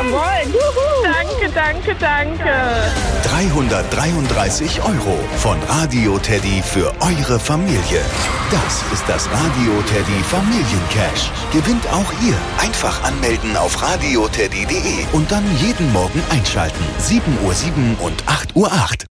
Jawohl. Danke, danke, danke. 333 € von Radio Teddy für eure Familie. Das ist das Radio Teddy Familiencash. Gewinnt auch ihr. Einfach anmelden auf radioteddy.de und dann jeden Morgen einschalten. 7:07 und 8:08 Uhr.